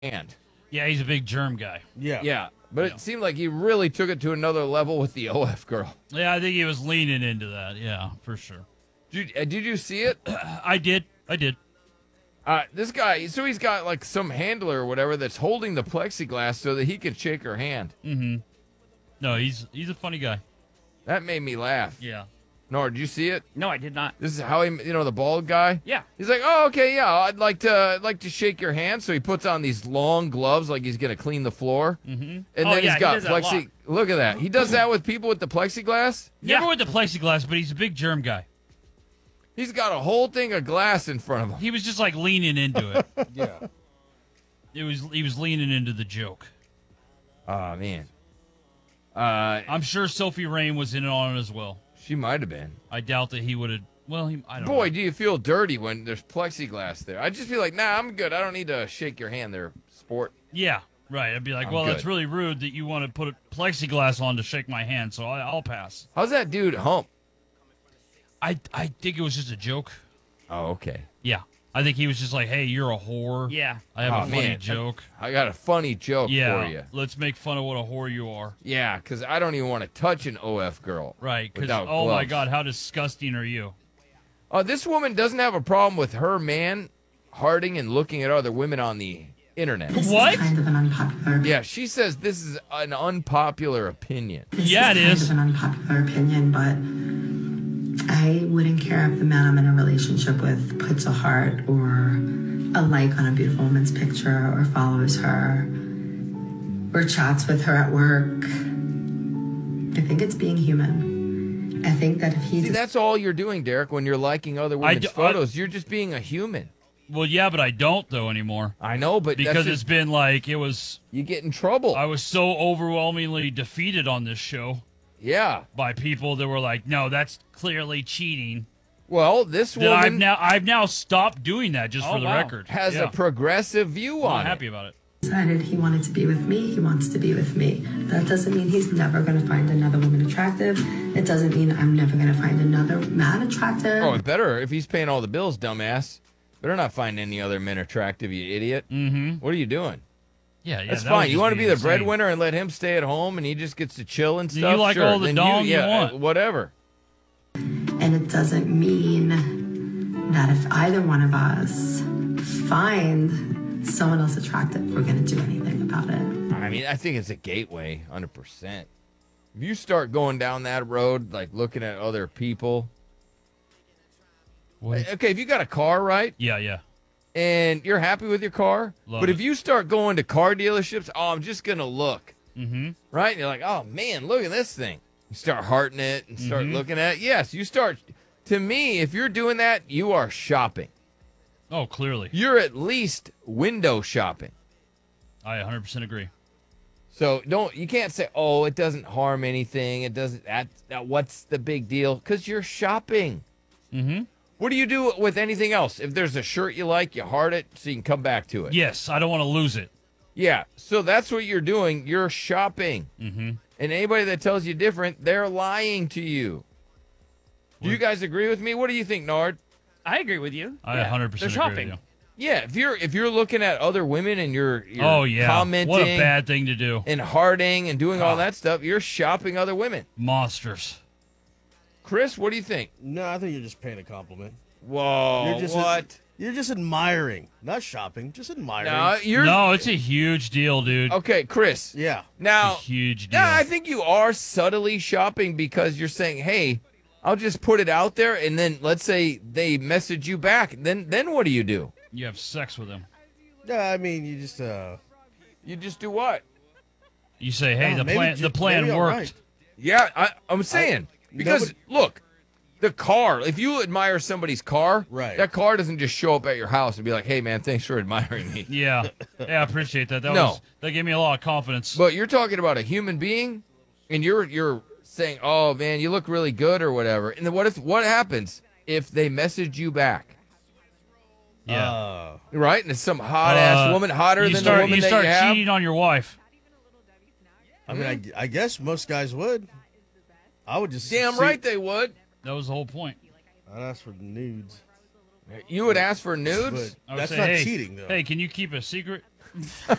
hand. Yeah, he's a big germ guy. Yeah. Yeah, but Yeah. it seemed like he really took it to another level with the OF girl. Yeah, I think he was leaning into that. Yeah, for sure. Did you see it? I did. This guy, so he's got like some handler or whatever that's holding the plexiglass so that he can shake her hand. Mm-hmm. No, he's a funny guy. That made me laugh. Yeah. Nor, did you see it? No, I did not. This is how he, the bald guy. Yeah. He's like, oh, okay, yeah, I'd like to shake your hand. So he puts on these long gloves, like he's gonna clean the floor. Mm-hmm. And Oh, then yeah, he's he got does that a lot. plexi. Look at that. He does that with people with the plexiglass. Never with the plexiglass, but he's a big germ guy. He's got a whole thing of glass in front of him. He was just like leaning into it. Yeah. He was leaning into the joke. Oh man. I'm sure Sophie Rain was in on it as well. She might have been. I doubt that he would have. Well, I don't know. Boy, do you feel dirty when there's plexiglass there? I'd just be like, nah, I'm good. I don't need to shake your hand there, sport. Yeah, right. I'd be like, I'm well, good. that's really rude that you want to put a plexiglass on to shake my hand, so I'll pass. How's that dude hump? I think it was just a joke. Oh, okay. Yeah. I think he was just like, hey, you're a whore. Yeah. I have Oh, a funny man. joke. I got a funny joke Yeah. for you. Let's make fun of what a whore you are. Yeah, because I don't even want to touch an OF girl. Right. Because, without oh, my gloves. God, how disgusting are you? This woman doesn't have a problem with her man harding and looking at other women on the internet. What? Kind of an unpopular. Yeah, she says this is an unpopular opinion. Yeah, it is. Kind of an unpopular opinion, but I wouldn't care if the man I'm in a relationship with puts a heart or a like on a beautiful woman's picture or follows her or chats with her at work. I think it's being human. I think that if he See, that's all you're doing, Derek, when you're liking other women's photos. You're just being a human. Well, yeah, but I don't, though, anymore. I know, but Because that's it's just, been like, it was... you get in trouble. I was so overwhelmingly defeated on this show Yeah. by people that were like, no, that's clearly cheating. Well, this That woman I've now stopped doing that just for the record. has Yeah. a progressive view I'm on not happy it. about it. decided he wanted to be with me, he wants to be with me. That doesn't mean he's never going to find another woman attractive. It doesn't mean I'm never going to find another man attractive. Oh, it better if he's paying all the bills, dumbass. Better not find any other men attractive, you idiot. Mm-hmm. What are you doing? Yeah, That's that fine. would You just want to be the insane. breadwinner and let him stay at home and he just gets to chill and Then stuff? you like Sure. all the Then dong you yeah, want. whatever. And it doesn't mean that if either one of us find someone else attractive, we're going to do anything about it. I mean, I think it's a gateway, 100%. If you start going down that road, like looking at other people. Okay, if you got a car, right? Yeah. And you're happy with your car. Love but it. if you start going to car dealerships, oh, I'm just going to look. Mm-hmm. Right? And you're like, oh, man, look at this thing. You start hearting it and start Mhm. looking at it. Yes, you start. To me, if you're doing that, you are shopping. Oh, clearly. You're at least window shopping. I 100% agree. So you can't say, oh, it doesn't harm anything. It doesn't, what's the big deal? Because you're shopping. Mm-hmm. What do you do with anything else? If there's a shirt you like, you heart it so you can come back to it. Yes, I don't want to lose it. Yeah, so that's what you're doing. You're shopping. Mm-hmm. And anybody that tells you different, they're lying to you. Do you guys agree with me? What do you think, Nard? I agree with you. I Yeah, 100% they're agree shopping. with Yeah, if you're looking at other women and you're you. Oh, yeah. commenting What a bad thing to do. and hearting and doing all that stuff, you're shopping other women. Monsters. Chris, what do you think? No, I think you're just paying a compliment. Whoa, You're just what? You're just admiring, not shopping, just admiring. No, you're No, it's a huge deal, dude. okay, Chris. Yeah. Now, It's a huge deal. yeah, I think you are subtly shopping because you're saying, "Hey, I'll just put it out there," and then let's say they message you back. Then what do? You have sex with them. Yeah, I mean, you just You just do what? You say, hey, no, maybe the plan maybe I'm worked. right. Yeah, I'm saying because look, the car. If you admire somebody's car, Right. that car doesn't just show up at your house and be like, "Hey, man, thanks for admiring me." Yeah. Yeah, I appreciate that. No. That gave me a lot of confidence. But you're talking about a human being, and you're saying, "Oh man, you look really good" or whatever. And then what happens if they message you back? yeah. Right? And it's some hot ass woman, hotter you than start, the woman you that start you have. cheating on your wife. I mean, I guess most guys would. I would just Damn see- right they would. That was the whole point. I'd ask for nudes. You would ask for nudes? But I would that's say, not hey, cheating, though. Hey, can you keep a secret?